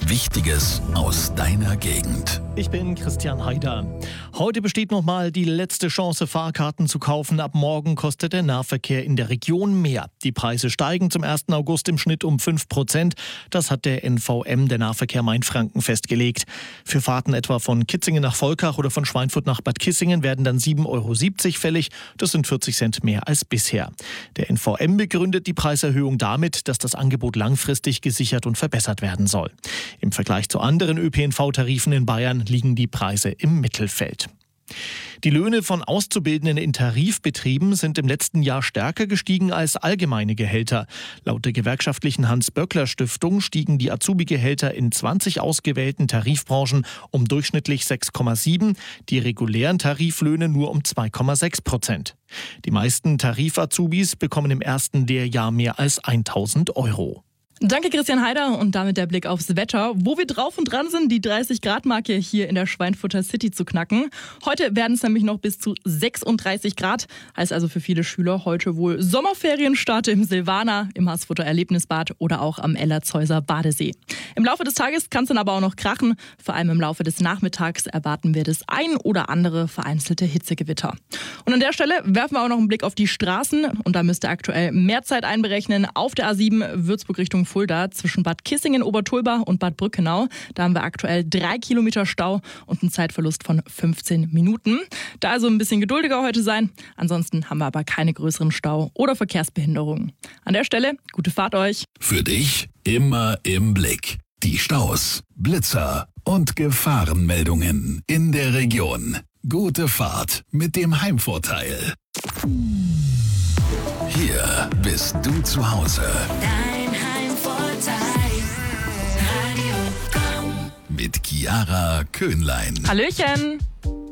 Wichtiges aus deiner Gegend. Ich bin Christian Haider. Heute besteht nochmal die letzte Chance, Fahrkarten zu kaufen. Ab morgen kostet der Nahverkehr in der Region mehr. Die Preise steigen zum 1. August im Schnitt um 5%. Das hat der NVM, der Nahverkehr Main-Franken, festgelegt. Für Fahrten etwa von Kitzingen nach Volkach oder von Schweinfurt nach Bad Kissingen werden dann 7,70 € fällig. Das sind 40 Cent mehr als bisher. Der NVM begründet die Preiserhöhung damit, dass das Angebot langfristig gesichert und verbessert werden soll. Im Vergleich zu anderen ÖPNV-Tarifen in Bayern liegen die Preise im Mittelfeld. Die Löhne von Auszubildenden in Tarifbetrieben sind im letzten Jahr stärker gestiegen als allgemeine Gehälter. Laut der gewerkschaftlichen Hans-Böckler-Stiftung stiegen die Azubi-Gehälter in 20 ausgewählten Tarifbranchen um durchschnittlich 6,7, die regulären Tariflöhne nur um 2,6%. Die meisten Tarif-Azubis bekommen im ersten Lehrjahr mehr als 1.000 €. Danke Christian Haider und damit der Blick aufs Wetter, wo wir drauf und dran sind, die 30-Grad-Marke hier in der Schweinfurter City zu knacken. Heute werden es nämlich noch bis zu 36 Grad, heißt also für viele Schüler heute wohl Sommerferienstart im Silvaner, im Haßfurter Erlebnisbad oder auch am Ellerzhäuser Badesee. Im Laufe des Tages kann es dann aber auch noch krachen, vor allem im Laufe des Nachmittags erwarten wir das ein oder andere vereinzelte Hitzegewitter. Und an der Stelle werfen wir auch noch einen Blick auf die Straßen und da müsst ihr aktuell mehr Zeit einberechnen. Auf der A7 Würzburg Richtung Fulda zwischen Bad Kissingen, Obertulba und Bad Brückenau. Da haben wir aktuell 3 Kilometer Stau und einen Zeitverlust von 15 Minuten. Da also ein bisschen geduldiger heute sein. Ansonsten haben wir aber keine größeren Stau- oder Verkehrsbehinderungen. An der Stelle, gute Fahrt euch. Für dich immer im Blick. Die Staus, Blitzer und Gefahrenmeldungen in der Region. Gute Fahrt mit dem Heimvorteil. Hier bist du zu Hause. Dein Heimvorteil. Radio Komm. Mit Chiara Köhnlein. Hallöchen!